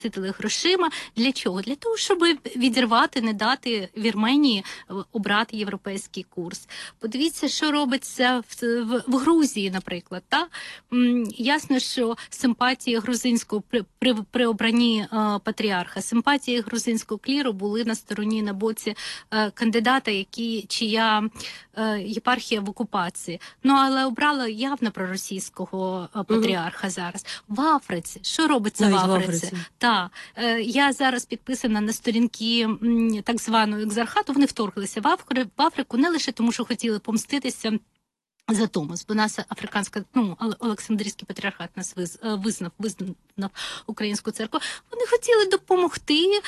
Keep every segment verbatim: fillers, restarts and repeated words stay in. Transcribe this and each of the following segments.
наситили грошима. Для чого? Для того, щоб відірвати, не дати Вірменії обрати європейський курс. Подивіться, що робиться в, в, в Грузії, наприклад. Та? М, ясно, що симпатії грузинського при, при, при обранні е, патріарха, симпатії грузинського кліру були на стороні, на боці е, кандидата, які, чия е, єпархія в окупації. Ну, але обрала явно проросійського е, патріарха mm-hmm. зараз. В Африці. Що робиться Навіть в Африці? В Африці. Так. Е, я зараз підписана на сторінки м, так званого екзархату. Вони вторглися в Африку, в Африку не лише тому, що хотіли помститися за Томос, бо нас африканська, ну, Олександрійський патріархат нас виз, визнав, визнав українську церкву. Вони хотіли допомогти,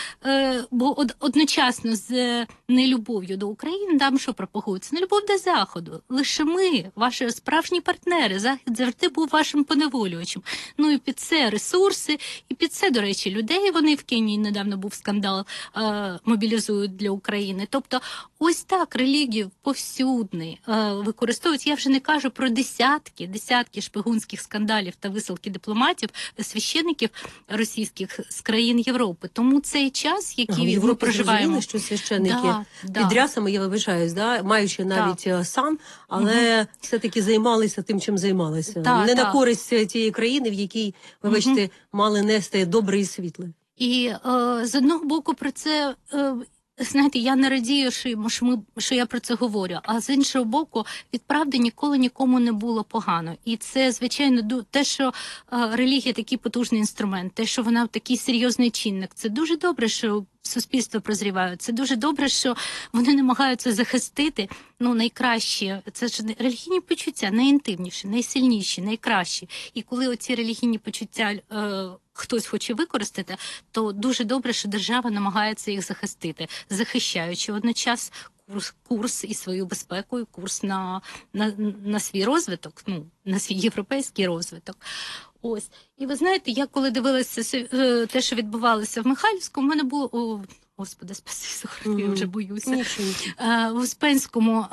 бо одночасно з нелюбов'ю до України, там що пропагується? Нелюбов до Заходу. Лише ми, ваші справжні партнери, Захід завжди був вашим поневолювачем. Ну і під це ресурси, і під це, до речі, людей, вони в Кенії, недавно був скандал, мобілізують для України. Тобто, ось так релігію повсюдний використовують. Я вже не кажу про десятки, десятки шпигунських скандалів та висилки дипломатів, священників російських з країн Європи. Тому цей час, який ага, ми проживаємо... зрозуміли, що священники да, під да. рясами, я вибачаюсь, да, маючи навіть да. сан, але угу. все-таки займалися тим, чим займалися. Да, не да. на користь тієї країни, в якій, вибачте, угу. мали нести добре і світле. І е, з одного боку про це... Е, Знаєте, я не радію, що, ми, що я про це говорю, а з іншого боку, від правди ніколи нікому не було погано. І це, звичайно, те, що е, релігія такий потужний інструмент, те, що вона такий серйозний чинник, це дуже добре, що суспільство прозріває. Це дуже добре, що вони намагаються захистити, ну, найкраще, це ж релігійні почуття, найінтимніші, найсильніші, найкращі. І коли оці релігійні почуття е, хтось хоче використати, то дуже добре, що держава намагається їх захистити, захищаючи водночас курс, курс і свою безпеку, і курс на, на, на свій розвиток, ну, на свій європейський розвиток. Ось. І ви знаєте, я коли дивилася те, що відбувалося в Михайлівському, в мене було... О, Господи, спаси, mm-hmm. я вже боюся. Mm-hmm. В Успенському,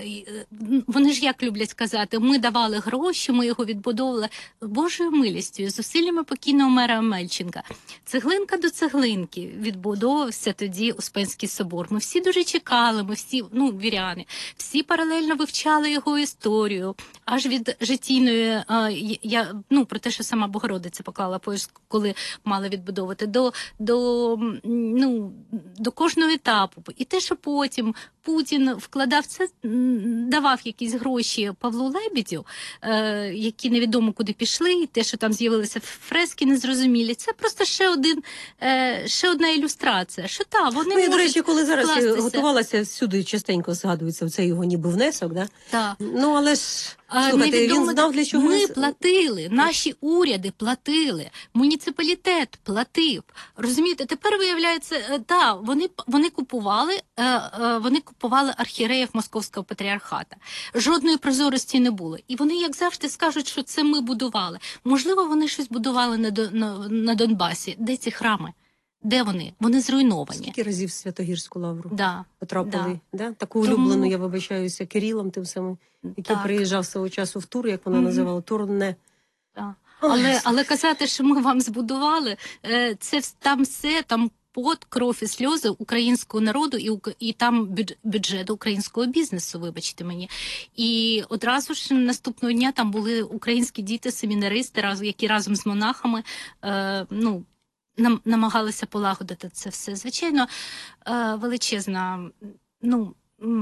вони ж як люблять сказати, ми давали гроші, ми його відбудовували Божою милістю, зусиллями покійного мера Мельченка. Цеглинка до цеглинки відбудовувався тоді Успенський собор. Ми всі дуже чекали, ми всі, ну, віряни, всі паралельно вивчали його історію, аж від житійної, я, ну, про те, що сама Богородиця поклала поїзд, коли мали відбудовувати, до, до, ну, до кожного етапу. І те, що потім Путін вкладав це, давав якісь гроші Павлу Лебедю, е, які невідомо куди пішли, і те, що там з'явилися фрески незрозумілі, це просто ще один, е, ще одна ілюстрація. Що та, вони ну, можуть до речі, коли зараз вкластися. Готувалася, всюди частенько згадується цей його ніби внесок, да? Так. Ну, але ж, слухайте, він знав, для чого... Ми платили, наші уряди платили, муніципалітет платив. Розумієте, тепер виявляється, да, вони, вони купували, вони купували архієреїв Московського патріархата. Жодної прозорості не було. І вони, як завжди, скажуть, що це ми будували. Можливо, вони щось будували на, на, на Донбасі. Де ці храми? Де вони? Вони зруйновані. Скільки разів в Святогірську лавру да, потрапили? Да. Да? Таку улюблену, Тому... я вибачаюся, Кирилом тим самим, який так. приїжджав свого часу в тур, як вона mm-hmm. називала, турне. Так. Але, але казати, що ми вам збудували, це там все, там пот, кров і сльози українського народу і, і там бюджет українського бізнесу, вибачте мені. І одразу ж наступного дня там були українські діти, семінаристи, які разом з монахами, е, ну, нам, намагалися полагодити це все. Звичайно, е, величезна, ну,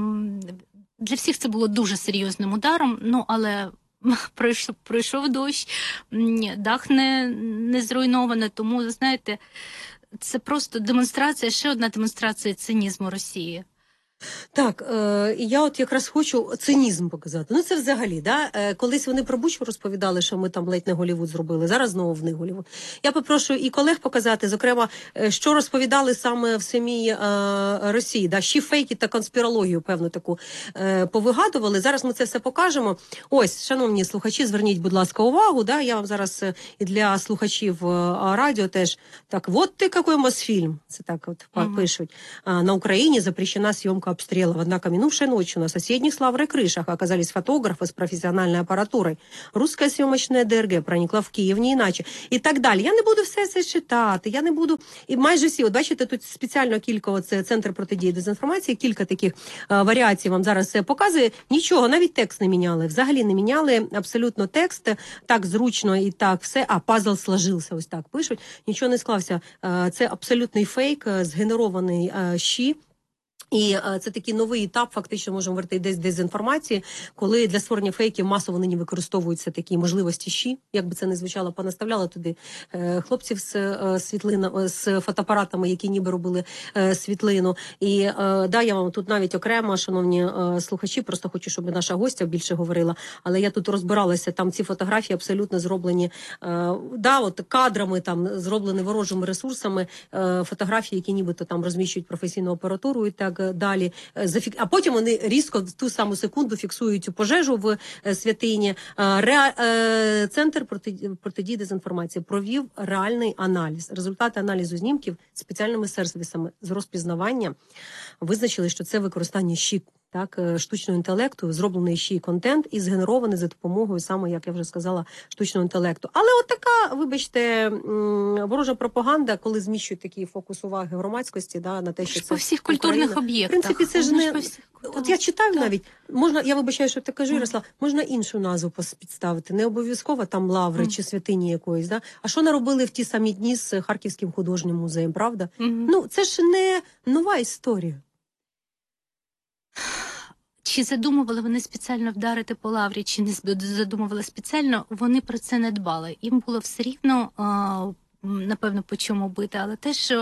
для всіх це було дуже серйозним ударом, ну, але пройшов, пройшов дощ, дах не, не зруйновано, тому, знаєте, це просто демонстрація, ще одна демонстрація цинізму Росії. Так, е, я от якраз хочу цинізм показати. Ну це взагалі, да? Е, колись вони про Бучу розповідали, що ми там ледь не Голлівуд зробили, зараз знову в них Голлівуд. Я попрошу і колег показати, зокрема, що розповідали саме в самій е, Росії, да? Ще фейки та конспірологію, певно, таку е, повигадували. Зараз ми це все покажемо. Ось, шановні слухачі, зверніть, будь ласка, увагу, да? Я вам зараз і для слухачів е, радіо теж, так, вот ти який Мосфільм, це так от mm-hmm. пишуть. А, на Україні запрещена зйомка несколько обстрелов, однако минувшей ночью на соседних с Лаврой крышах оказались фотографы с профессиональной аппаратурой. Русская съемочная ДРГ проникла в Київ не іначе. І так далі. Я не буду все це читати, я не буду... І майже всі, от бачите, тут спеціально кілька, оце Центр протидії дезінформації, кілька таких е, варіацій вам зараз це показує. Нічого, навіть текст не міняли, взагалі не міняли абсолютно текст, так зручно і так все, а пазл сложився, ось так пишуть. Нічого не склався. Е, це абсолютний фейк, е, згенерований е, щі. І е, це такий новий етап, фактично можемо говорити десь дезінформації, коли для створення фейків масово нині використовуються такі можливості щі, як би це не звучало, понаставляли туди е, хлопців з е, світлина, з фотоапаратами, які ніби робили е, світлину. І е, да, я вам тут навіть окремо, шановні е, слухачі, просто хочу, щоб наша гостя більше говорила, але я тут розбиралася, там ці фотографії абсолютно зроблені, е, да, от кадрами, там зроблені ворожими ресурсами, е, фотографії, які нібито там розміщують професійну апаратуру і так далі, а потім вони різко в ту саму секунду фіксують цю пожежу в святині. Центр протидії дезінформації провів реальний аналіз. Результати аналізу знімків спеціальними сервісами з розпізнавання визначили, що це використання щі, так, штучного інтелекту, зроблений ще й контент і згенерований за допомогою саме, як я вже сказала, штучного інтелекту. Але от така, вибачте, ворожа пропаганда, коли зміщують такий фокус уваги громадськості, да, на те, що це по всіх культурних об'єктах. В принципі, це ж не... Всіх... От я читаю так. навіть, можна, я вибачаю, що ти кажу, Ярослав, можна іншу назву підставити, не обов'язково там Лаври mm. чи святині якоїсь, да? А що наробили в ті самі дні з Харківським художнім музеєм, правда? Mm-hmm. Ну, це ж не нова історія. Чи задумували вони спеціально вдарити по Лаврі, чи не задумували спеціально, вони про це не дбали. Їм було все рівно, напевно, по чому бити, але те, що...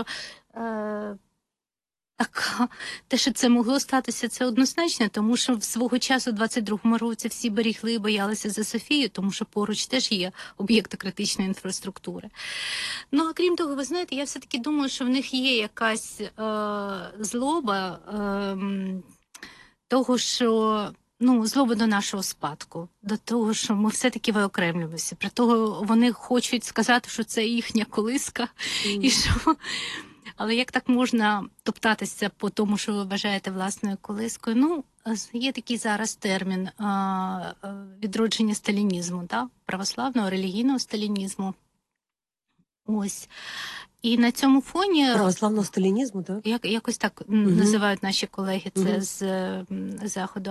Так, те, що це могло статися, це однозначно, тому що в свого часу, в двадцять другому році, всі берігли і боялися за Софію, тому що поруч теж є об'єкти критичної інфраструктури. Ну, а крім того, ви знаєте, я все-таки думаю, що в них є якась е, злоба е, того, що... Ну, злоба до нашого спадку, до того, що ми все-таки виокремлюємося. При того вони хочуть сказати, що це їхня колиска, mm. і що... Але як так можна топтатися по тому, що ви вважаєте власною колискою? Ну, є такий зараз термін а, відродження сталінізму, да? Православного, релігійного сталінізму. Ось. І на цьому фоні... Православного сталінізму, так? Як, якось так угу. називають наші колеги це угу. з, з Заходу.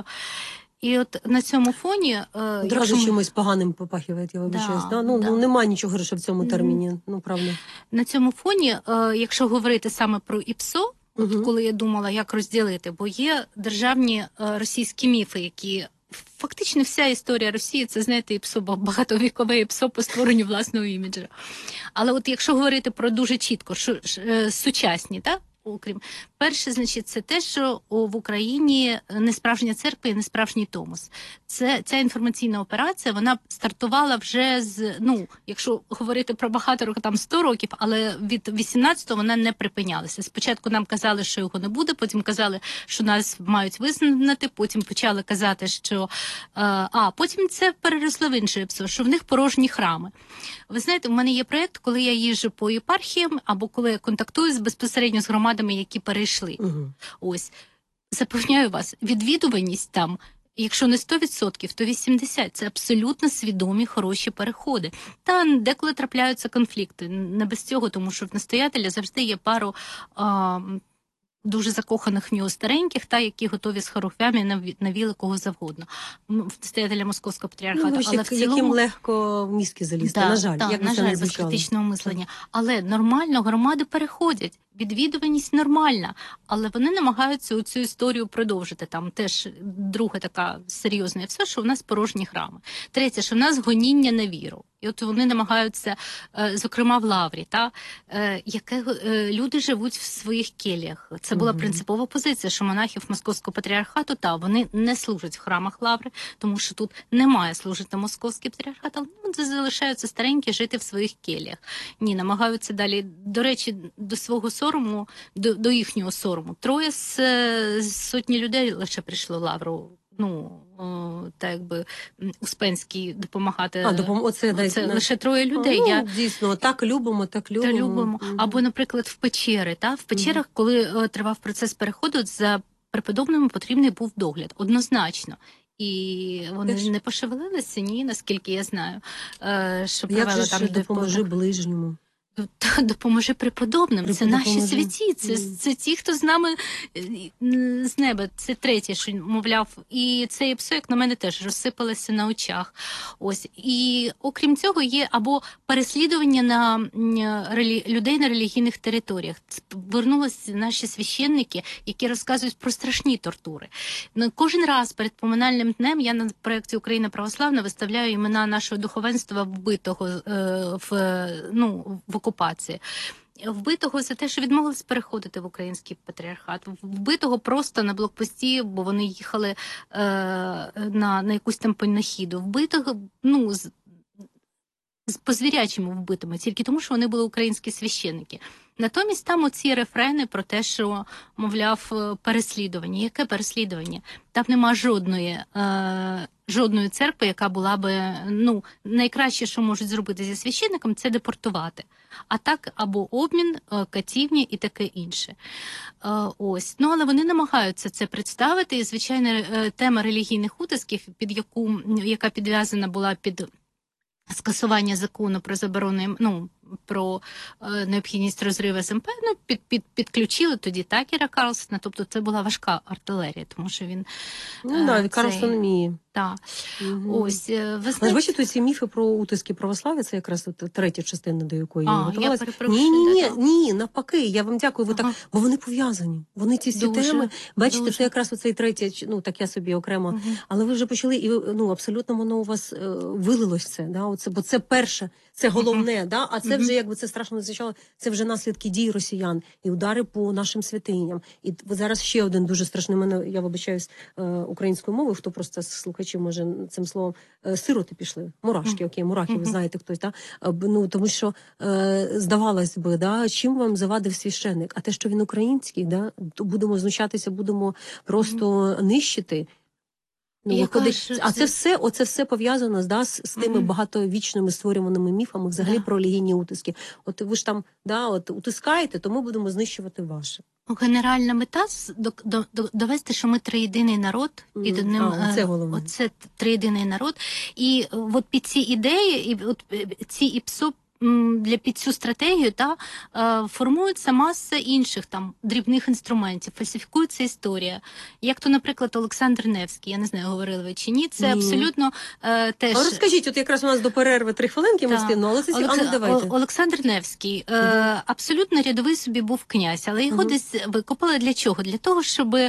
І от на цьому фоні... Одразу ми... чимось поганим попахиває, я вибачаюсь. Да, да? Ну, да. ну, нема нічого хорошого в цьому терміні, mm-hmm. ну, правда. На цьому фоні, якщо говорити саме про ІПСО, mm-hmm. от коли я думала, як розділити, бо є державні російські міфи, які... Фактично вся історія Росії, це, знаєте, ІПСО, багатовікове ІПСО по створенню власного іміджу. Але от якщо говорити про дуже чітко, що, сучасні, так? Окрім перше, значить, це те, що в Україні не справжня церква і не справжній Томос. Це ця інформаційна операція, вона стартувала вже з, ну, якщо говорити про багато років, там сто років, але від вісімнадцятого вона не припинялася. Спочатку нам казали, що його не буде, потім казали, що нас мають визнати, потім почали казати, що а потім це переросло в інше ІПСО, що в них порожні храми. Ви знаєте, у мене є проєкт, коли я їжджу по єпархіям або коли я контактую з безпосередньо з громадами, які перейшли. Угу. Ось, запевняю вас, відвідуваність там, якщо не сто відсотків, то вісімдесят відсотків. Це абсолютно свідомі, хороші переходи. Та деколи трапляються конфлікти. Не без цього, тому що в настоятеля завжди є пару... А, дуже закоханих в нього стареньких, та які готові з хорохвями на, на віли кого завгодно. Настоятеля Московського патріархату. Ну, але в цілому... Яким легко в мізки залізти, да, на жаль. Да, як на жаль, без критичного мислення. Але нормально громади переходять. Відвідуваність нормальна, але вони намагаються цю історію продовжити. Там теж друга така серйозна все, що в нас порожні храми. Третє, що в нас гоніння на віру. І от вони намагаються, зокрема в Лаврі, та, яке люди живуть в своїх келіях. Це була угу. принципова позиція, що монахів Московського патріархату, та, вони не служать в храмах Лаври, тому що тут немає служити Московський патріархат, але вони залишаються старенькі жити в своїх келіях. Ні, намагаються далі, до речі, до свого сорому, до, до їхнього сорому. Троє з, з сотні людей лише прийшло в Лавру. Ну, о, так якби Успенський допомагати. А, допом... Оце, це дай, лише троє людей. Ну, Я... Дійсно, так любимо, так любимо. Та любимо. Mm-hmm. Або, наприклад, в печери. Та? В печерах, mm-hmm. коли о, тривав процес переходу, за преподобному потрібний був догляд, однозначно. І вони Теж. не пошевелилися, ні, наскільки я знаю, е, що Як привело же там ж до допоможи повного- ближньому? Та допоможи преподобним. Це наші Допоможи. святі, це, Мгм. це ті, хто з нами е, м, з неба. Це третє, що мовляв. І це іпсо, як на мене, теж розсипалося на очах. Ось. І окрім цього, є або переслідування на м, релі... людей на релігійних територіях. Ц- Вернулися наші священники, які розказують про страшні тортури. Ну, кожен раз перед поминальним днем я на проєкті Україна православна виставляю імена нашого духовенства вбитого е, в, ну, в окупації. Вбитого за те, що відмовились переходити в український патріархат, вбитого просто на блокпості, бо вони їхали е, на, на якусь там панахіду, вбитого, ну, з, з по-звірячому вбитими, тільки тому, що вони були українські священники. Натомість там оці рефрени про те, що, мовляв, е, переслідування. Яке переслідування? Там нема жодної, е, жодної церкви, яка була би, ну, найкраще, що можуть зробити зі священником, це депортувати. А так, або обмін, е, катівня і таке інше. Е, ось. Ну, але вони намагаються це представити. І, звичайно, е, тема релігійних утисків, під яку, яка підв'язана була під скасування закону про заборону, ну, про е, необхідність розриву СМП, ну, під, під, підключили тоді Такера Карлсона, тобто це була важка артилерія, тому що він... Ну, е, да, цей- Карлсон вміє. Та. Мгм. Ось, е, ви Але ж знаєте... бачите, ці міфи про утиски православ'я, це якраз от третя частина, до якої я А, я готувалася. перепрошую, Ні, ні, ні, да-да. ні, навпаки, я вам дякую, ви Ага. так, бо вони пов'язані. Вони ці всі Дуже, теми, бачите, дуже. це якраз оцей третя, ну так я собі окремо. Мгм. Але ви вже почали, і ну абсолютно воно у вас е, вилилось це, да, оце, бо це перше, це головне, да, а це Мгм. вже, якби це страшно не звучало, це вже наслідки дій росіян і удари по нашим святиням. І от зараз ще один дуже страшний, мене, я вибачаюсь е, українською мовою, хто просто з слухачів може цим словом, е, сироти пішли, мурашки, окей, мурахи, ви Мгм. знаєте хтось, да? Е, б- ну, тому що, е, здавалось би, да, чим вам завадив священник? А те, що він український, да, то будемо знущатися, будемо просто нищити. Ну, Яка виходить, ж а це це- все, оце все пов'язано да, з, з тими Мгм. багатовічними створюваними міфами взагалі Да. про релігійні утиски. От ви ж там да, от, утискаєте, то ми будемо знищувати ваше. Генеральна мета з- до, до, до- довести, що ми триєдиний народ, і до Мгм. ним А, оце е, головне. оце триєдиний народ. І е, от під ці ідеї, і от е, ці ІПСО м, для під цю стратегію та е, формується маса інших там дрібних інструментів, фальсифікується історія. Як то, наприклад, Олександр Невський, я не знаю, говорили ви чи ні, це Ні. абсолютно е, теж. А розкажіть, от якраз у нас до перерви три хвилинки ми Так. встигнемо, але це а Олекс- ну давайте. О- Олександр Невський е, Мгм. абсолютно рядовий собі був князь, але його Мгм. десь викопали для чого? Для того, щоб е,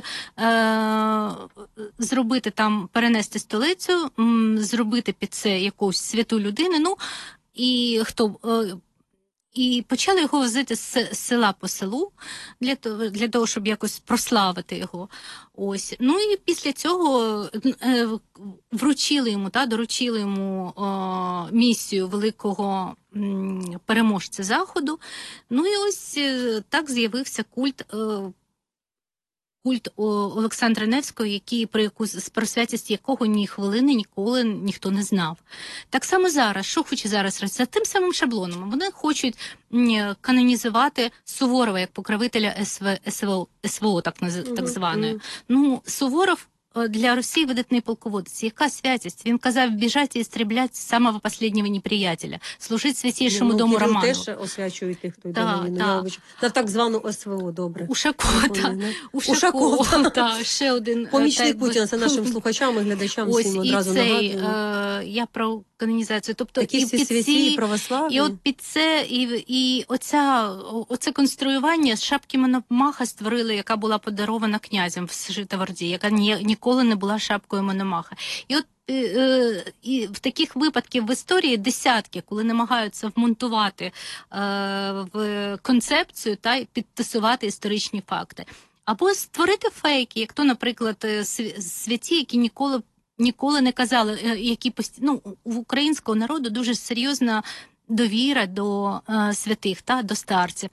зробити там, перенести столицю, м, зробити під це якусь святу людину. Ну і хто е, і почали його возити з с- з села по селу для того, для того, щоб якось прославити його. Ось. Ну і після цього е, вручили йому, та, доручили йому е, місію великого м, переможця Заходу. Ну і ось е, так з'явився культ. Е, Культ О- Олександра Невського, який, про яку з- про святість якого ні хвилини ніколи ніхто не знав. Так само зараз, що хоче зараз Росія? За тим самим шаблоном. Вони хочуть м, канонізувати Суворова як покровителя СВ, СВО, СВО так, наз- так Мгм, званої. мгм. Ну, Суворов е, для Росії видатний полководець. Яка святість? Він казав біжать і стріблять самого останнього неприятеля, служить святійшому Ну, дому Кирил Романову. теж освячує тих, хто йде Так, на війну. так. Я вибачаю. На так звану СВО, добре. Ушаков, Вони, так. да? Ушаков, Ушаков, та, ще один. е, Помічник так би- Путіна, це нашим слухачам і глядачам Ось всім і одразу цей, нагадуємо. е, я про канонізацію. Тобто Такі і всі під святі і ці, православні. і от під це, і, і оця, оце конструювання з шапки Мономаха створили, яка була подарована князем в Житомирі, яка ні, ніколи не була шапкою Мономаха. І от е, е, і в таких випадків в історії десятки, коли намагаються вмонтувати е, в концепцію та й підтасувати історичні факти. Або створити фейки, як то, наприклад, е, св- святі, які ніколи ніколи не казали, е, які пості... ну, у українського народу дуже серйозна довіра до е, святих та до старців.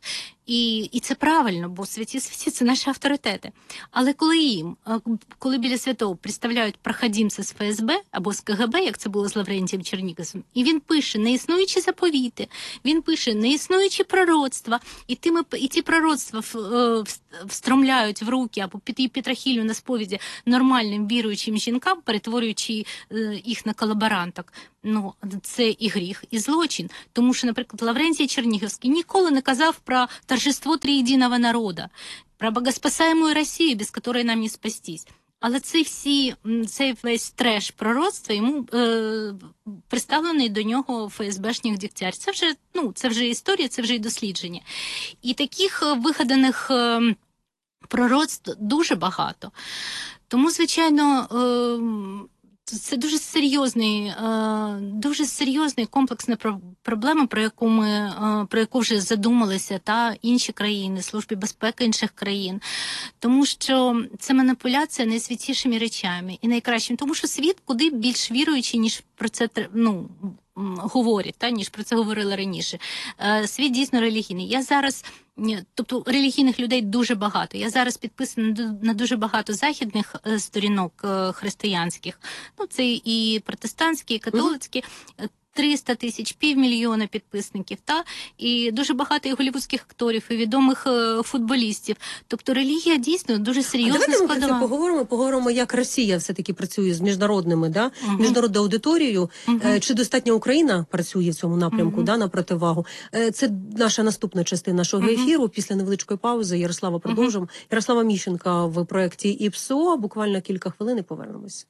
І, і це правильно, бо святі святі – це наші авторитети. Але коли їм, коли біля святого представляють проходимця з Ф С Б або з К Г Б, як це було з Лаврентієм Чернігівським, і він пише неіснуючі заповіти, він пише неіснуючі пророцтва, і, тими, і ті пророцтва встромляють в руки або під Петрахілю на сповіді нормальним віруючим жінкам, перетворюючи їх на колаборанток. Ну, це і гріх, і злочин. Тому що, наприклад, Лаврентій Чернігівський ніколи не казав про торжество триєдиного народу, про богоспасаєму Росію, без якої нам не спастись. Але це всі, цей весь треш пророцтва йому е, представлений до нього Ф С Бшних дігтяр. Це вже, ну, це вже історія, це вже і дослідження. І таких вигаданих е, пророцтв дуже багато. Тому, звичайно, е, це дуже серйозний, дуже серйозний комплексна проблема, про яку ми, про яку вже задумалися та інші країни, Служби безпеки інших країн. Тому що це маніпуляція найсвятішими речами і найкращим. Тому що світ куди більш віруючий, ніж про це, ну, говорять, та, ніж про це говорили раніше. Світ дійсно релігійний. Я зараз, тобто релігійних людей дуже багато. Я зараз підписана на дуже багато західних сторінок християнських. Ну, це і протестантські, і католицькі. триста тисяч, півмільйона підписників, та? І дуже багато і голівудських акторів, і відомих е, футболістів. Тобто релігія дійсно дуже серйозна складова. Давайте ми про це поговоримо, поговоримо, як Росія все-таки працює з міжнародними, да? Угу. міжнародною аудиторією. Угу. Е, чи достатньо Україна працює в цьому напрямку, угу. да, на противагу? Е, це наша наступна частина нашого угу. ефіру. Після невеличкої паузи Ярослава продовжимо. Угу. Ярослава Міщенка в проєкті ІПСО. Буквально кілька хвилин і повернемось.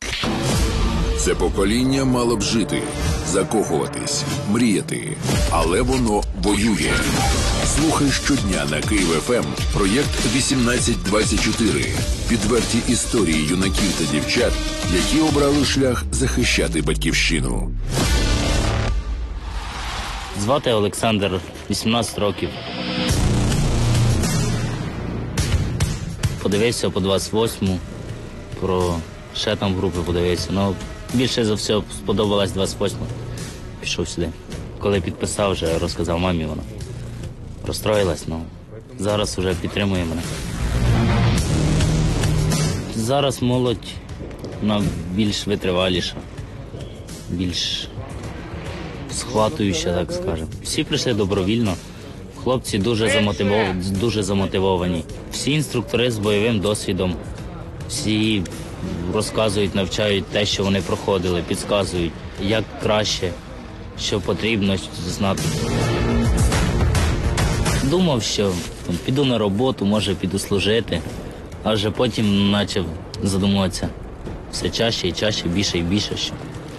Це покоління мало б жити, закохуватись, мріяти, але воно воює. Слухай щодня на Київ Ф М проєкт вісімнадцять двадцять чотири. Підверті історії юнаків та дівчат, які обрали шлях захищати батьківщину. Звати Олександр, вісімнадцять років. Подивився по двадцять восьму, про ще там групи подивився. Ну, більше за все сподобалась двадцять восьма. Пішов сюди. Коли підписав, вже розказав мамі, вона розстроїлась, ну зараз вже підтримує мене. Зараз молодь, вона більш витриваліша, більш схватуюча, так скажемо. Всі прийшли добровільно, хлопці дуже замотивовані, дуже замотивовані. Всі інструктори з бойовим досвідом, всі розказують, навчають те, що вони проходили, підказують, як краще, що потрібно знати. Думав, що там, піду на роботу, може піду служити, а вже потім почав задумуватися все чаще і чаще, більше і більше, що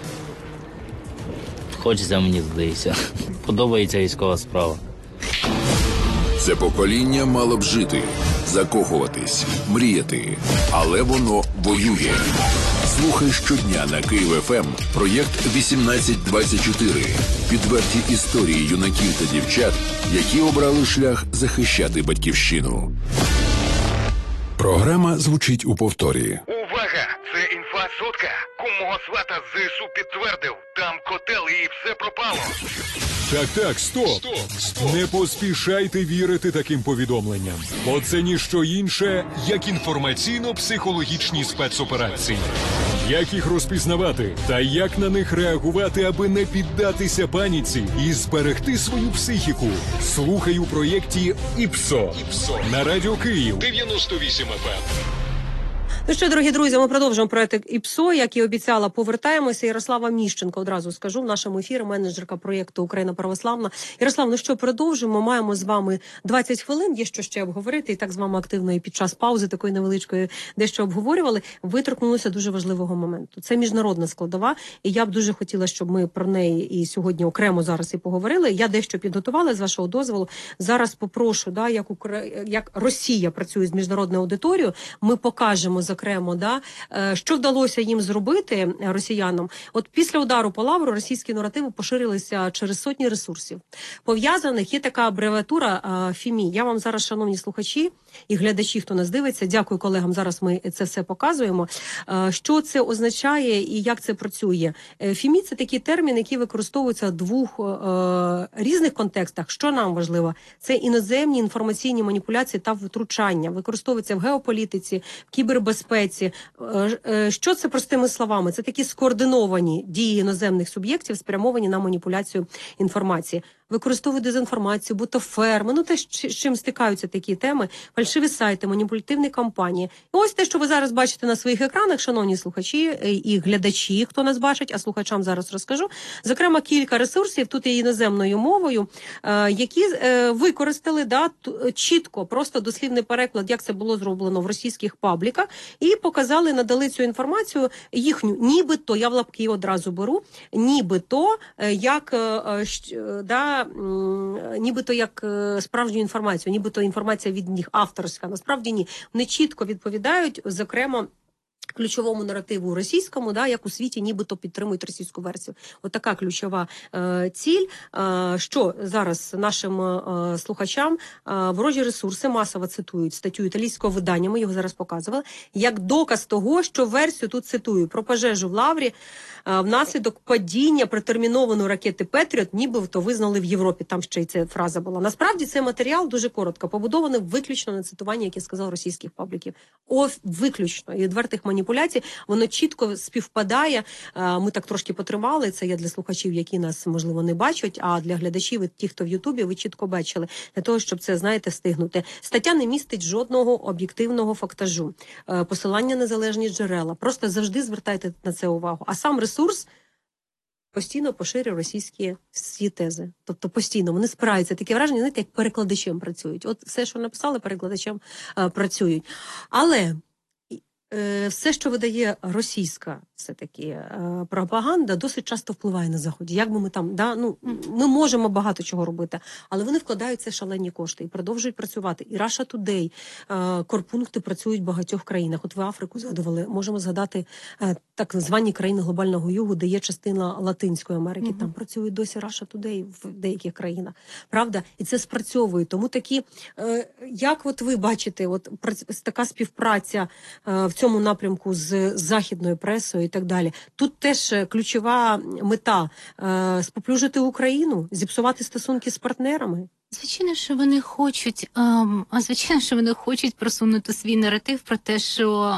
хочеться, мені здається. Подобається військова справа. Це покоління мало б жити, закохуватись, мріяти, але воно воює. Слухай щодня на Київ Ф М проєкт вісімнадцять двадцять чотири. Підверті історії юнаків та дівчат, які обрали шлях захищати батьківщину. Програма звучить у повторі. Увага! Це інфа сотка. Кум мого свата з З С У підтвердив. Там котел і все пропало. Так, так, стоп. Стоп, стоп. Не поспішайте вірити таким повідомленням. Бо це ніщо інше, як інформаційно-психологічні спецоперації. Як їх розпізнавати та як на них реагувати, аби не піддатися паніці і зберегти свою психіку. Слухай у проєкті ІПСО. ІПСО. На Радіо Київ. дев'яносто вісім еф ем. Ну що, дорогі друзі, ми продовжуємо проєкт ІПСО, як і обіцяла, повертаємося. Ярослава Міщенко, одразу скажу, в нашому ефірі, менеджерка проєкту «Україна православна». Ярослав, ну що, продовжуємо, маємо з вами двадцять хвилин, є що ще обговорити, і так з вами активно і під час паузи такої невеличкої дещо обговорювали. Ви торкнулися дуже важливого моменту. Це міжнародна складова, і я б дуже хотіла, щоб ми про неї і сьогодні окремо зараз і поговорили. Я дещо підготувала, з вашого дозволу. Зараз попрошу, да, як, Укра... як Росія працює з міжнародною аудиторією, ми покажемо за зокрема, да, е, що вдалося їм зробити е, росіянам. От після удару по Лавру російські наративи поширилися через сотні ресурсів. Пов'язаних є така абревіатура е, ФІМІ. Я вам зараз, шановні слухачі і глядачі, хто нас дивиться, дякую колегам, зараз ми це все показуємо. Е, що це означає і як це працює? Е, ФІМІ – це такий термін, який використовується в двох е, різних контекстах. Що нам важливо? Це іноземні інформаційні маніпуляції та втручання. Використовується в геополітиці, в кібербезпеці. Е, е, що це простими словами? Це такі скоординовані дії іноземних суб'єктів, спрямовані на маніпуляцію інформації. Використовують дезінформацію, бутаферми, ну те, з чим стикаються такі теми, фальшиві сайти, маніпулятивні кампанії. І ось те, що ви зараз бачите на своїх екранах, шановні слухачі і глядачі, хто нас бачить, а слухачам зараз розкажу. Зокрема, кілька ресурсів, тут є іноземною мовою, які використали да, чітко, просто дослівний переклад, як це було зроблено в російських пабліках, і показали, надали цю інформацію їхню, нібито, я в лапки одразу беру, нібито, як, да, нібито як справжню інформацію, нібито інформація від них авторська. Насправді ні. Вони чітко відповідають, зокрема, ключовому наративу російському, да, як у світі нібито підтримують російську версію. От така ключова е, ціль, е, що зараз нашим е, слухачам е, ворожі ресурси масово цитують статтю італійського видання, ми його зараз показували, як доказ того, що версію тут цитую, про пожежу в Лаврі е, внаслідок падіння протермінованої ракети Петріот нібито визнали в Європі. Там ще й ця фраза була. Насправді цей матеріал дуже коротко, побудований виключно на цитуванні, яке сказав російських пабліків. О, виключно. І відвертих маніпуляцій, воно чітко співпадає. Ми так трошки потримали, це є для слухачів, які нас, можливо, не бачать, а для глядачів, і ті, хто в Ютубі, ви чітко бачили, для того, щоб це, знаєте, стигнути. Стаття не містить жодного об'єктивного фактажу, посилання на залежні джерела. Просто завжди звертайте на це увагу. А сам ресурс постійно поширює російські всі тези. Тобто постійно вони спираються. Таке враження, знаєте, як перекладачем працюють. От все, що написали, перекладачем е, працюють. Але е, все, що видає російська все-таки е, пропаганда, досить часто впливає на Заході. Як би ми там, да, ну, ми можемо багато чого робити, але вони вкладають це шалені кошти і продовжують працювати. І Russia Today, е, корпункти працюють в багатьох країнах. От ви Африку згадували, можемо згадати е, так звані країни глобального югу, де є частина Латинської Америки. Mm-hmm. Там працюють досі Russia Today в деяких країнах. Правда? І це спрацьовує. Тому такі, е, як от ви бачите, от така співпраця е, в цьому напрямку з західною пресою і так далі. Тут теж ключова мета е, – споплюжити Україну, зіпсувати стосунки з партнерами. Звичайно, що вони хочуть, ем, а звичайно, що вони хочуть просунути свій наратив про те, що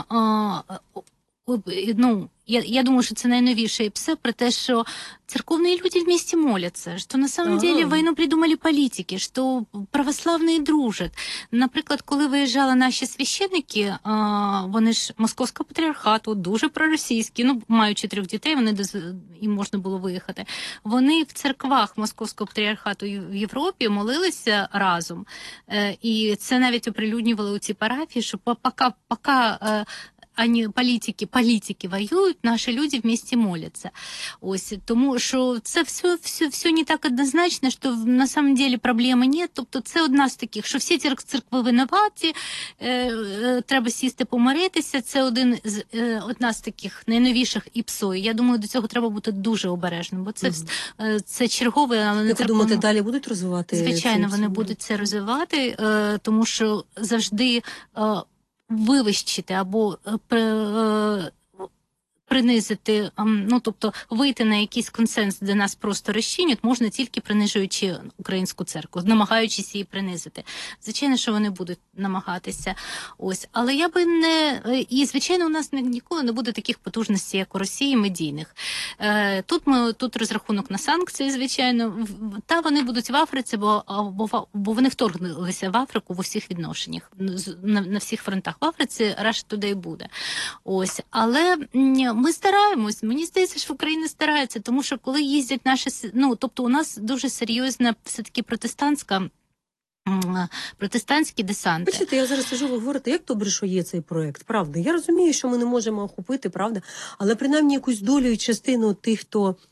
е, ну, я, я думаю, что это наиновейшее псе про то, что церковные люди вместе молятся, что на самом А-а-а. деле войну придумали политики, что православные дружать. Наприклад, коли виїжджали наші священники, вони ж Московського патріархату, дуже проросійські, ну, маючи трьох дітей, вони їм можна було виїхати. Вони в церквах Московського патріархату в Європі молилися разом. І це навіть оприлюднювали у ці парафії, що поки, поки они політики, політики воюють, наші люди вместе моляться. Ось, тому що це все, все, все не так однозначно, що на самом деле проблеми нет. Тобто це одна з таких, що всі церкви винуваті, е, е, треба сісти помиритися. Це один з, е, одна з таких найновіших іпсої. Я думаю, до цього треба бути дуже обережним, бо це, mm-hmm. е, це чергове, але не як треба... думаєте, далі будуть розвивати? Звичайно, вони будуть це розвивати, е, тому що завжди... Е, вивищити або е, принизити, ну, тобто вийти на якийсь консенсус, де нас просто розчинять, можна тільки принижуючи українську церкву, намагаючись її принизити. Звичайно, що вони будуть намагатися. Ось. Але я би не... І, звичайно, у нас ніколи не буде таких потужностей, як у Росії, медійних. Тут, ми, тут розрахунок на санкції, звичайно. Та вони будуть в Африці, бо, бо, бо вони вторгнулися в Африку в усіх відношеннях. На, на всіх фронтах в Африці Russia Today буде. Ось. Але ми стараємось. Мені здається, що Україна старається, тому що коли їздять наші... Ну, тобто у нас дуже серйозна все-таки протестантська протестантські десанти. Бачите, я зараз сижу, ви говорите, як добре, що є цей проект, правда. Я розумію, що ми не можемо охопити, правда, але принаймні якусь долю і частину тих, хто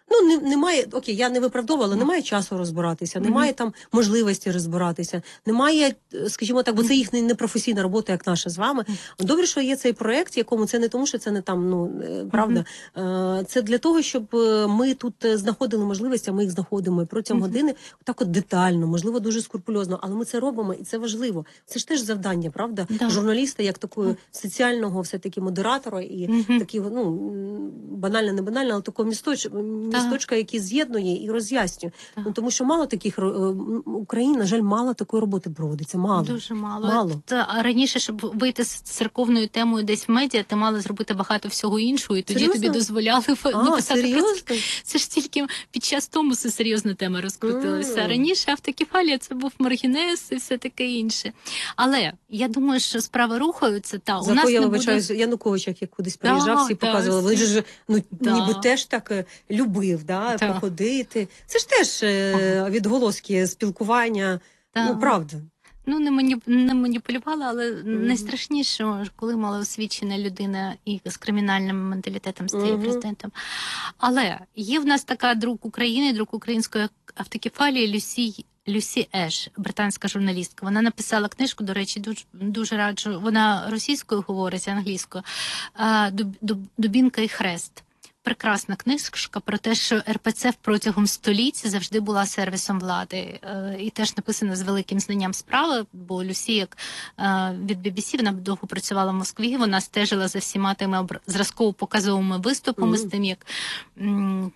Ну, не, немає, окей, я не виправдовувала, немає часу розбиратися, немає там можливості розбиратися, немає, скажімо так, бо це їх не, не професійна робота, як наша з вами. Добре, що є цей проект, якому це не тому, що це не там, ну, е, правда, е, це для того, щоб е, ми тут е, знаходили можливості, а ми їх знаходимо і протягом години, так от детально, можливо, дуже скрупульозно, але ми це робимо, і це важливо. Це ж теж завдання, правда? Да. Журналіста, як такого соціального все-таки модератора і Мгм. такі, ну, банально, не банально, але такого місточ... місточка, який з'єднує і роз'яснює. Так. Ну, тому що мало таких, е, м, Україні, на жаль, мало такої роботи проводиться, мало. Дуже мало. Мало. Та, а раніше, щоб вийти з церковною темою десь в медіа, ти мала зробити багато всього іншого, і тоді Серйозно? тобі дозволяли А, написати про це. серйозно? Це ж тільки під час Томосу серйозна тема розкрутилася. Мм. Раніше автокефалія це був маргінез і все таке інше. Але я думаю, що справи рухаються. Та у Зато нас я не вибачаюсь, буде... Янукович, як я кудись Да, приїжджав, всі да, показували. Він всі. же ну, Да. ніби теж так е, любив, да, Так. походити. Це ж теж е, відголоски спілкування. Та. Ну, правда. Ну, не, мані... не маніпулювала, але найстрашніше, коли малоосвічена людина і з кримінальним менталітетом стає Мгм. президентом. Але є в нас така друг України, друг української автокефалії Люсі, Люсі Еш, британська журналістка. Вона написала книжку, до речі, дуже, дуже раджу. Вона російською говорить, англійською. а, «Дуб- Дуб- Дубінка і хрест». Прекрасна книжка про те, що ер пе це протягом століть завжди була сервісом влади. Е, І теж написана з великим знанням справи, бо Люсі, як е, від бі бі сі, вона довго працювала в Москві, вона стежила за всіма тими обр- зразково-показовими виступами, з Мгм. тим, як м,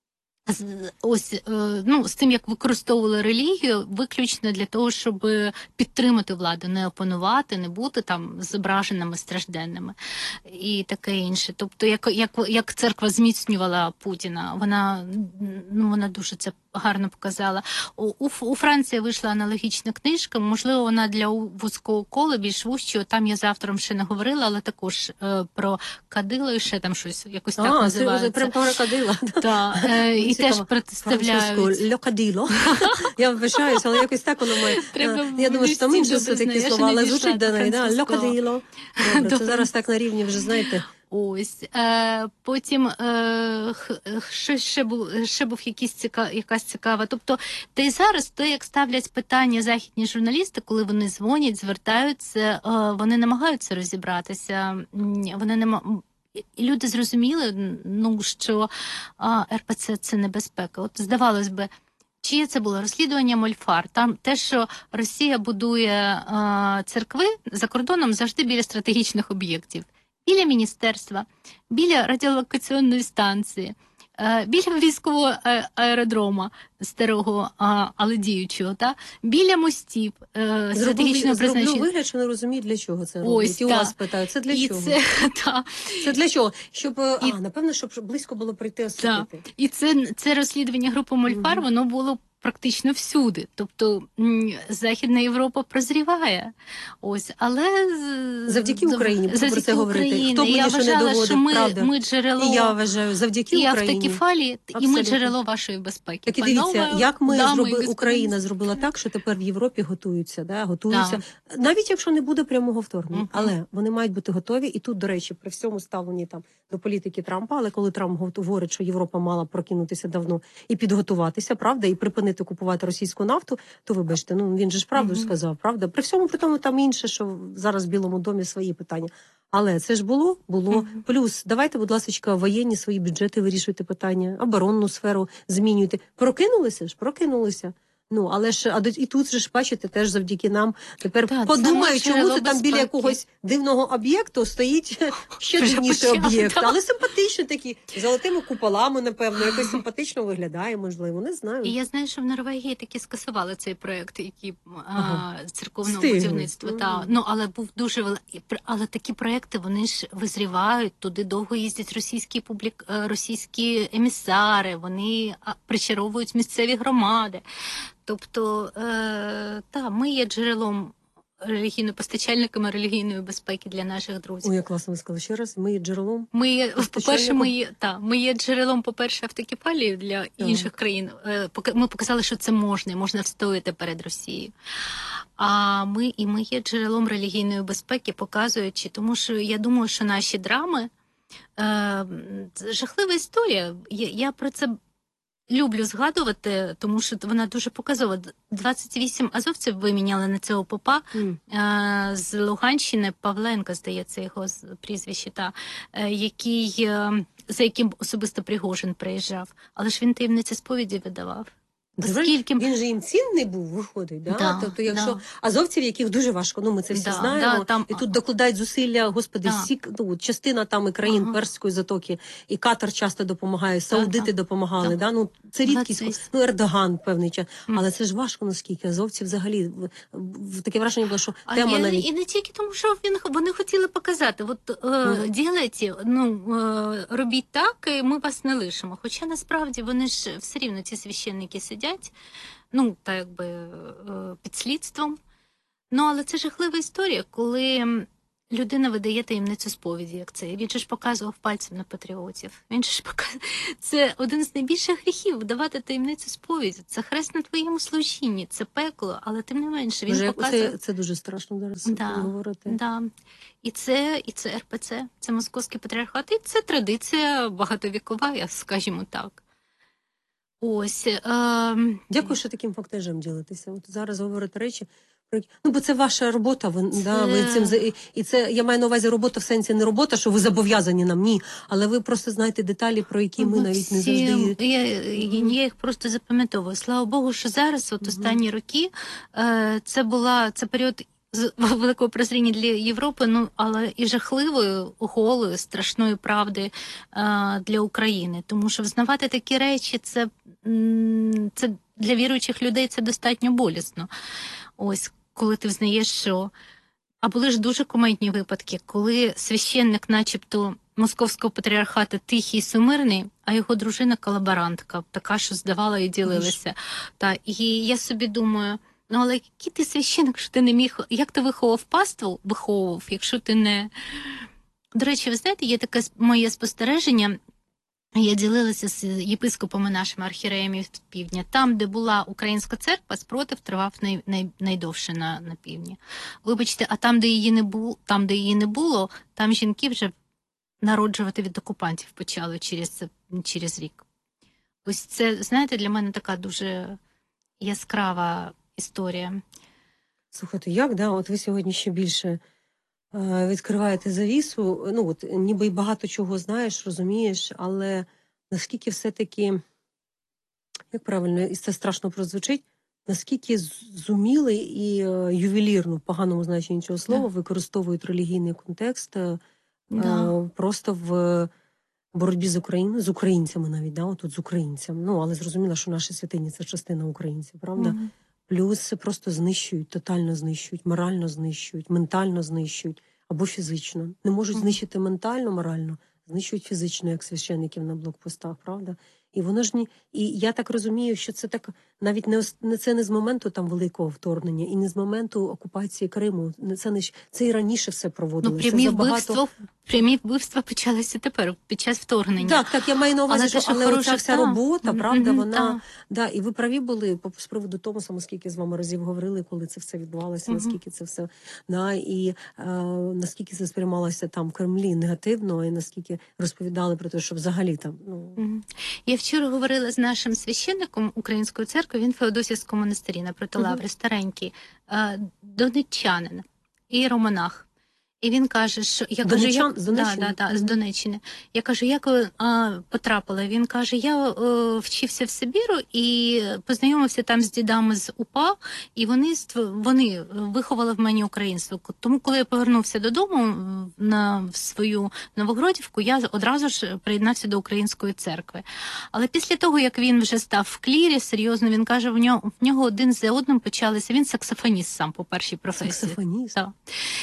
з- ось е, ну, з тим, як використовували релігію, виключно для того, щоб підтримати владу, не опонувати, не бути там зображеними стражденними і таке інше. Тобто, як, як, як церква зміцнювала Путіна, вона, ну, вона дуже це гарно показала. У, у, у Франції вийшла аналогічна книжка, можливо, вона для вузького кола, більш вузького, там я з автором ще не говорила, але також е, про кадило і ще там щось, якось так А, це називається. прям перекадила. Та, е, і Цікаво. теж представляють. Французькою «льокаділо». Я вибачаюся, але якось так воно має. Треба Е, Я думаю, що там ввести інші добре все такі знаю, я ще слова, не але дійшла звучить до до неї, да, французького. «льокаділо». Добре, це Добре. зараз так на рівні вже, знаєте. Ось. Е, потім е, х- ще, ще, був, ще був якийсь ціка, якась цікава. Тобто, та й зараз те, як ставлять питання західні журналісти, коли вони дзвонять, звертаються, е, вони намагаються розібратися. М, Вони не ма- і люди зрозуміли, ну, що а, ер пе це – це небезпека. От, здавалось би, чиє це було розслідування Мольфар? Там те, що Росія будує е, церкви за кордоном завжди біля стратегічних об'єктів. Біля міністерства, біля радіолокаційної станції, е, біля військового а- аеродрома старого, а, але діючого, та? Біля мостів е, стратегічного Зроблю, зроблю призначення. вигляд, що не розуміють, для чого це Ось, роблять. І у так. вас питають, це для І чого? це, та, Це для чого? Щоб, е, І- а, напевно, щоб близько було прийти освітити. і це, це розслідування групи Мольфар, Мгм. воно було практично всюди. Тобто м, Західна Європа прозріває. Ось, але з- Завдяки зав- Україні, буду про завдяки це говорити. Україні. Хто б Я мені що не вважала, доводив, що ми, правда. ми джерело І я вважаю, завдяки і Україні. автокефалії, і ми Абсолютно. джерело вашої безпеки. Так і дивіться, Панове, як ми дами і зробили, господині. Україна зробила так, що тепер в Європі готуються, да, готуються. Навіть якщо не буде прямого вторгнення, Мгм. але вони мають бути готові. І тут, до речі, при всьому ставленні там до політики Трампа, але коли Трамп гов- говорить, що Європа мала прокинутися давно і підготуватися, правда, і припинити купувати російську нафту, то вибачте, ну він же ж правду Мгм. сказав, правда. При всьому при тому там інше, що зараз в Білому домі свої питання. Але це ж було, було. Мгм. Плюс давайте, будь ласка, воєнні свої бюджети вирішуйте питання, оборонну сферу змінюйте. Прокинулися ж, прокинулися. Ну, але ж а до- і тут же ж бачите, теж завдяки нам тепер Так, подумають, це чому джерело це там біля безпеки. якогось дивного об'єкту стоїть ще Вже дивніший почали, об'єкт. так. Але симпатичний такий, з золотими куполами, напевно, якось симпатично виглядає, можливо, не знаю. І я знаю, що в Норвегії таки скасували цей проект, який Ага. а, церковного Встигли. будівництва. Та, Мгм. ну, але був дуже великий. Але такі проекти, вони ж визрівають, туди довго їздять російські публік... е, російські емісари, вони а, причаровують місцеві громади. Тобто, е, та, ми є джерелом релігійно постачальниками релігійної безпеки для наших друзів. Ой, як класно ви сказали ще раз. Ми є джерелом. Ми є, по-перше, Постачальником? ми є, та, ми є джерелом, по-перше, автокефалії для інших країн. Е, поки- Ми показали, що це можна, і можна встояти перед Росією. А ми, і ми є джерелом релігійної безпеки, показуючи, тому що я думаю, що наші драми е, це жахлива історія. Я, я про це люблю згадувати, тому що вона дуже показова. двадцять вісім азовців виміняли на цього попа М. е, з Луганщини, Павленка, здається, його з- прізвище, та, е, який, е, за яким особисто Пригожин приїжджав. Але ж він таємниці сповіді видавав. Скільки... Він же їм цінний був, виходить, да? Да, Тобто, якщо да. азовців, яких дуже важко, ну ми це всі Да, знаємо, да, там- і тут докладають зусилля, господи, Да. всі, ну, частина там і країн Ага. Перської затоки, і Катар часто допомагає, Саудити так. допомагали, Так. да? Ну, це рідкість, Двадцять. ну, Ердоган певний час, Мгм. але це ж важко наскільки, азовці взагалі, в- в- таке враження було, що А тема я, навіть... і не тільки тому, що він, вони хотіли показати, от е, Мгм. ділеті, ну, е, робіть так, і ми вас не лишимо. Хоча насправді вони ж все рівно, ці священники сидять, ну, так якби е, під слідством. Ну, але це жахлива історія, коли людина видає таємницю сповіді, як це. Він же ж показував пальцем на патріотів. Він же ж показував. Це один з найбільших гріхів — давати таємницю сповіді. Це хрест на твоєму служінні, це пекло, але тим не менше він Боже, як показує. це, це дуже страшно зараз Да, говорити. Да. І це, і це ер пе це, це Московський патріархат, і це традиція багатовікова, скажімо так. Ось. Е, Дякую, що таким фактажем ділитеся. От зараз говорите речі, про які- ну бо це ваша робота. Ви Це- да, ви цим за- і- і це я маю на увазі робота в сенсі не робота, що ви зобов'язані нам, ні. Але ви просто знаєте деталі, про які ми ну, навіть не всі- завжди. Я, я, я їх просто запам'ятовую. Слава Богу, що зараз, от останні роки, е, це була це період з великого прозріння для Європи, ну але і жахливої, голої, страшної правди е, для України. Тому що взнавати такі речі, це, м, це для віруючих людей це достатньо болісно. Ось коли ти взнаєш, що. А були ж дуже кумедні випадки, коли священник, начебто, Московського патріархату тихий і сумирний, а його дружина колаборантка, така, що здавала і ділилася. Та, і я собі думаю, ну але який ти священник, що ти не міг, як ти виховав паству, виховував, якщо ти не... До речі, ви знаєте, є таке моє спостереження, я ділилася з єпископами нашими архієреями з півдня. Там, де була українська церква, спротив тривав най, най, найдовше на, на півдні. Вибачте, а там, де її не було, там, де її не було, там жінки вже народжувати від окупантів почали через, через рік. Ось це, знаєте, для мене така дуже яскрава історія. Слухайте, як, да? От ви сьогодні ще більше е, відкриваєте завісу. Ну, от ніби й багато чого знаєш, розумієш, але наскільки все-таки, як правильно, і це страшно прозвучить, наскільки з- зуміли і е, ювелірно, в поганому значенні цього слова, використовують релігійний контекст е, Да. е, просто в боротьбі з Україною, з українцями навіть, да? Отут з українцями. Ну, але зрозуміло, що наші святині – це частина українців, правда? Мгм. Плюс просто знищують, тотально знищують, морально знищують, ментально знищують або фізично. Не можуть Мгм. знищити ментально, морально, знищують фізично, як священників на блокпостах, правда? І воно ж ні. І я так розумію, що це так навіть не, ос- не це не з моменту там великого вторгнення, і не з моменту окупації Криму. Не це не ж- це і раніше все Ну, проводилося. прямі Забагато- вбивства, прямі вбивства почалися тепер, під час вторгнення. Так, так, я маю на увазі, Але що те, що але хороше, оця вся та. робота, правда, Мгм, вона та. да, і ви праві були по з приводу Томоса, ми скільки з вами разів говорили, коли це все відбувалося, Мгм. наскільки це все да, і е, наскільки це сприймалося там в Кремлі негативно, і наскільки розповідали про те, що взагалі там ну Мгм. Я вчора говорила з нашим священником Української церкви, він в Феодосівському монастирі напроти Мгм. Лаври, старенький, е, донеччанин, іеромонах. І він каже, що я кажу, Донеччан? як З Донеччини? Да, да, да, з Мгм. Донеччини. Я кажу, як ви а, потрапили? Він каже, я е, вчився в Сибіру і познайомився там з дідами з УПА, і вони ств- вони виховали в мені українство. Тому, коли я повернувся додому м, на в свою Новогродівку, я одразу ж приєднався до української церкви. Але після того, як він вже став в клірі, серйозно, він каже, в нього в нього один за одним почалися. Він саксофоніст сам по першій професії. саксофоніст. Так.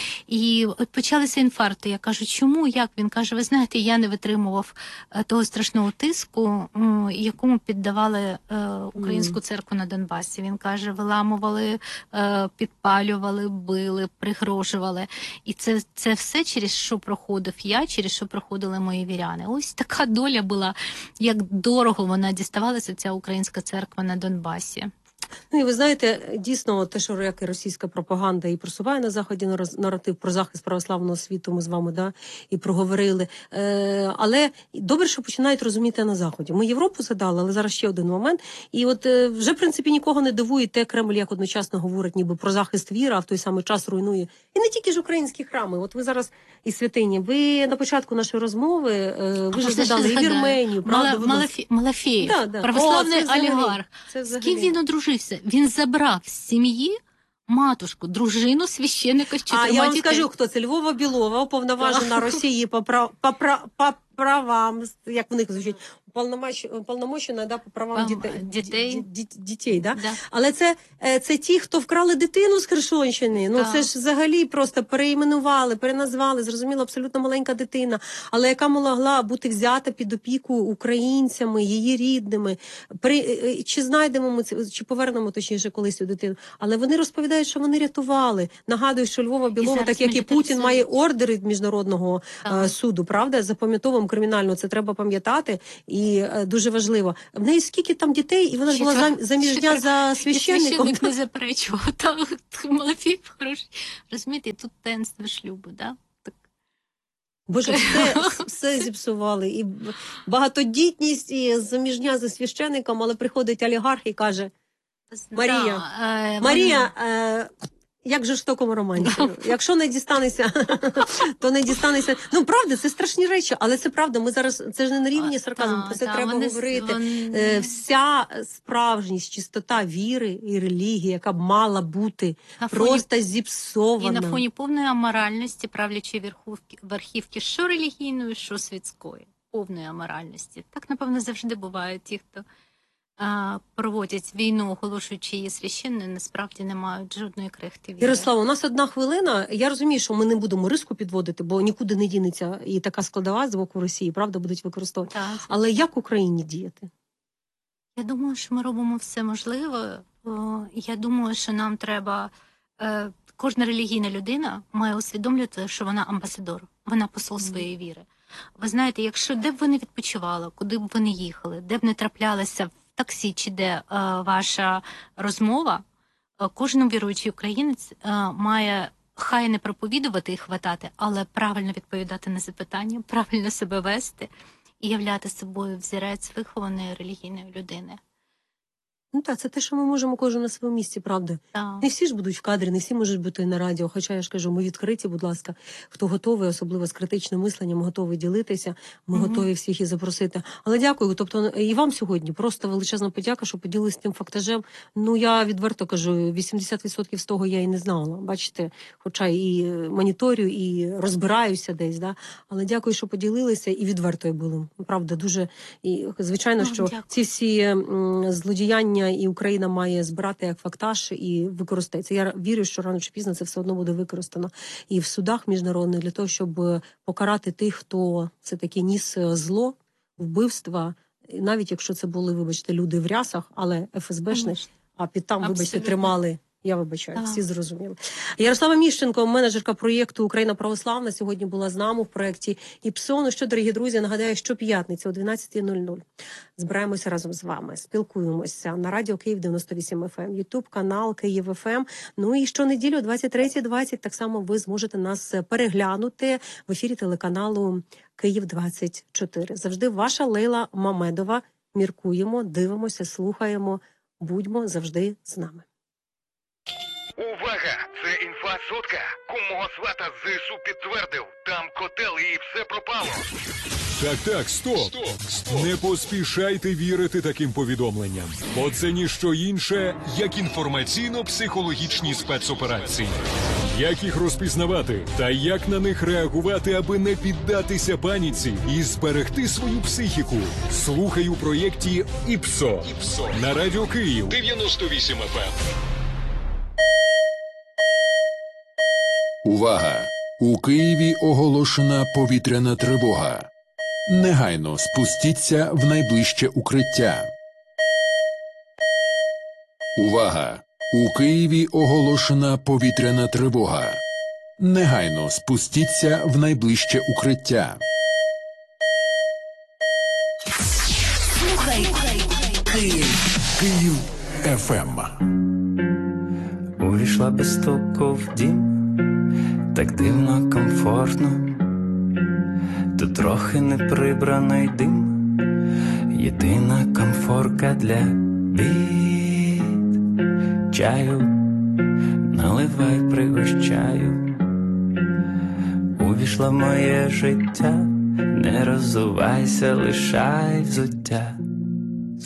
І от почалися інфаркти. Я кажу, чому, як? Він каже, ви знаєте, я не витримував е, того страшного тиску, м, якому піддавали е, українську церкву на Донбасі. Він каже, виламували, е, підпалювали, били, пригрожували. І це, це все, через що проходив я, через що проходили мої віряни. Ось така доля була, як дорого вона діставалася, ця українська церква на Донбасі. Ну і ви знаєте, дійсно, те, що як і російська пропаганда і просуває на Заході нароз- наратив про захист православного світу, ми з вами да, і проговорили. Е, але добре, що починають розуміти на Заході. Ми Європу задали, але зараз ще один момент. І от е, вже, в принципі, нікого не дивує те, Кремль як одночасно говорить ніби про захист віри, а в той самий час руйнує. І не тільки ж українські храми. От ви зараз і святині. Ви на початку нашої розмови, е, ви ж Просто згадали ще і згадаю. Вірменію, правда? Мала- ви Малафі... Малафєєв, Да, да. православний О, це взагалі. олігарх. Це З взагалі. ким він одружився? Він забрав з сім'ї матушку, дружину священника з А чотирма я вам дітей. скажу, хто це Львова Білова, уповноважена Росії по, прав, по, прав, по правам, як в них звучить, уповномоч- уповномочена да, по правам Вам, дітей. дітей. ді- ді- дітей да? Да. Але це, е, це ті, хто вкрали дитину з Херсонщини. Ну, Так. це ж взагалі просто переіменували, переназвали, зрозуміло, абсолютно маленька дитина, але яка могла бути взята під опіку українцями, її рідними. При, е, чи знайдемо ми це, чи повернемо, точніше, колись цю дитину. Але вони розповідають, що вони рятували. Нагадую, що Львова Білова, зараз так як і мені Путін, так має судять. ордер від міжнародного Так. е, суду, правда? Запам'ятовуємо кримінально, це треба пам'ятати. І е, дуже важливо. В неї скільки там дітей, і вона ж була Четвер- зам- заміжня четвер- за І священником. священник не заперечував. Так, Малафєєв хороший. Розумієте, і тут таїнство шлюбу, да? Так. Боже, все, все зіпсували. І багатодітність, і заміжня за священником, але приходить олігарх і каже: Марія, Да, е, Марія, е, як жорстокому романці. Якщо не дістанеться, то не дістанеться. Ну, правда, це страшні речі, але це правда. Ми зараз, це ж не на рівні сарказму, та, про це та, треба вони- говорити. вони- Е, Вся справжність, чистота віри і релігії, яка б мала бути на фоні- просто І зіпсована. на фоні повної аморальності правлячої верхівки, верхівки, що релігійної, що світської. Повної аморальності. Так, напевно, завжди буває. Ті, хто а, проводять війну, оголошуючи її священною, насправді не мають жодної крихти віри. Ярослава, у нас одна хвилина. Я розумію, що ми не будемо риску підводити, бо нікуди не дінеться і така складова з боку Росії, правда, будуть використовувати. Так, Але як Україні діяти? Я думаю, що ми робимо все можливе. О, Я думаю, що нам треба. е, Кожна релігійна людина має усвідомлювати, що вона амбасадор, вона посол своєї віри. Ви знаєте, якщо де б ви не відпочивали, куди б ви не їхали, де б не траплялися в таксі чи де е, ваша розмова, е, кожен віруючий українець е, має хай не проповідувати і хватати, але правильно відповідати на запитання, правильно себе вести і являти собою взірець вихованої релігійної людини. Ну так, це те, що ми можемо кожен на своєму місці, правда. Так. Не всі ж будуть в кадрі, не всі можуть бути на радіо. Хоча я ж кажу, ми відкриті, будь ласка, хто готовий, особливо з критичним мисленням, готовий ділитися. Ми Мгм. готові всіх і запросити. Але дякую. Тобто, і вам сьогодні просто величезна подяка, що поділилися тим фактажем. Ну я відверто кажу, вісімдесят відсотків з того я і не знала. Бачите, хоча і моніторю, і розбираюся десь, да. Але дякую, що поділилися і відвертою були. Правда, дуже і звичайно, Ну, що дякую. ці всі м, злодіяння і Україна має збирати як фактаж і використається. Я вірю, що рано чи пізно це все одно буде використано і в судах міжнародних для того, щоб покарати тих, хто все таки ніс зло, вбивства, і навіть якщо це були, вибачте, люди в рясах, але еф ес бешних, а під там, вибачте, Абсолютно. тримали. Я вибачаю, Так. всі зрозуміли. Ярослава Міщенко, менеджерка проєкту Україна православна, сьогодні була з нами в проєкті ІПСО. Ну що, дорогі друзі, нагадаю, що п'ятниця о дванадцята нуль нуль збираємося разом з вами, спілкуємося на радіо Київ дев'яносто вісім еф ем, Ютуб канал Київ еф ем. Ну і щонеділю о двадцять третя двадцять так само ви зможете нас переглянути в ефірі телеканалу Київ двадцять чотири. Завжди ваша Лейла Мамедова. Міркуємо, дивимося, слухаємо. Будьмо завжди з нами. Увага! Це інфа сотка. Кум мого свата з ЗСУ підтвердив. Там котел і все пропало. Так, так, стоп. Не поспішайте вірити таким повідомленням, бо це ніщо інше, як інформаційно-психологічні спецоперації. Як їх розпізнавати та як на них реагувати, аби не піддатися паніці і зберегти свою психіку? Слухай у проєкті ІПСО на радіо Київ дев'яносто вісім еф ем. Увага! У Києві оголошена повітряна тривога. Негайно спустіться в найближче укриття. Увага! У Києві оголошена повітряна тривога. Негайно спустіться в найближче укриття. Слухай, Київ. Київ еф ем. Увійшла без стуку в дім, так дивно, комфортно. Тут трохи неприбраний дим, єдина комфорка для бід. Чаю наливай, пригощаю. Увійшла в моє життя, не роззувайся, лишай взуття.